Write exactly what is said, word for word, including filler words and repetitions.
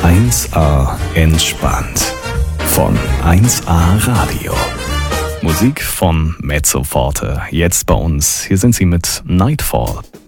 eins a entspannt von eins a Radio. Musik von Mezzo Forte. Jetzt bei uns. Hier sind sie mit Nightfall.